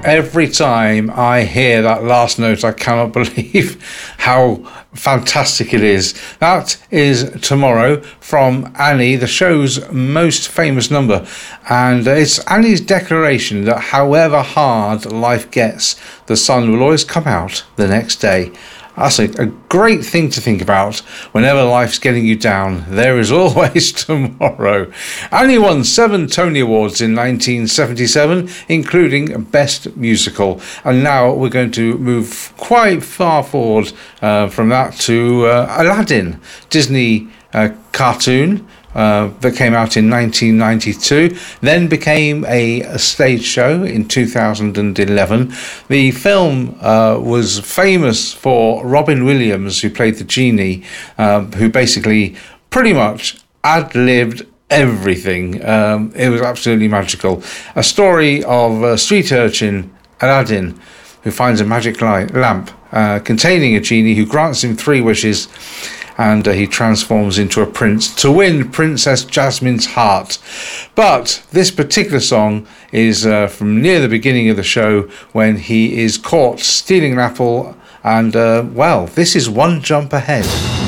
Every time I hear that last note, I cannot believe how fantastic it is. That is Tomorrow from Annie, the show's most famous number. And it's Annie's declaration that however hard life gets, the sun will always come out the next day. That's a great thing to think about whenever life's getting you down. There is always tomorrow. Annie won 7 Tony Awards in 1977, including Best Musical. And now we're going to move quite far forward from that to Aladdin, Disney cartoon. That came out in 1992, then became a stage show in 2011. The film was famous for Robin Williams, who played the genie, who basically pretty much ad-libbed everything. It was absolutely magical. A story of a street urchin, Aladdin, who finds a magic lamp containing a genie who grants him 3 wishes, and he transforms into a prince to win Princess Jasmine's heart. But this particular song is from near the beginning of the show, when he is caught stealing an apple, and well, this is One Jump Ahead.